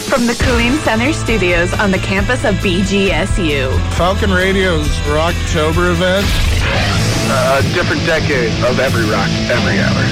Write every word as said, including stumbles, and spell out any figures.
From the Killeen Center Studios on the campus of B G S U. Falcon Radio's Rocktober event. A different decade of every rock, every hour.